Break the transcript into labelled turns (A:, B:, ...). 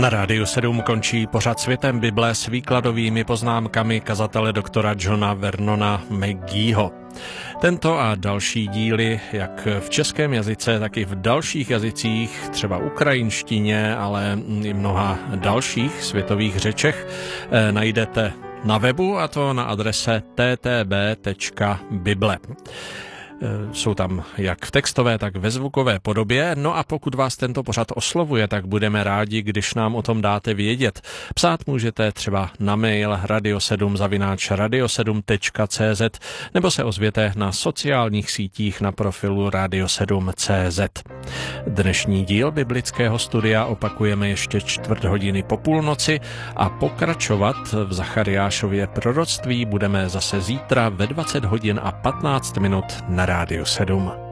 A: Na Rádiu 7 končí pořad Světem Bible s výkladovými poznámkami kazatele doktora Johna Vernona McGeeho. Tento a další díly, jak v českém jazyce, tak i v dalších jazycích, třeba ukrajinštině, ale i mnoha dalších světových řečech, najdete na webu, a to na adrese ttb.bible. Jsou tam jak v textové, tak ve zvukové podobě. No a pokud vás tento pořad oslovuje, tak budeme rádi, když nám o tom dáte vědět. Psát můžete třeba na mail radio7@radio7.cz nebo se ozvěte na sociálních sítích na profilu radio7.cz. Dnešní díl biblického studia opakujeme ještě 4:15 po půlnoci a pokračovat v Zachariášově proroctví budeme zase zítra ve 20:15 na Rádiu 7.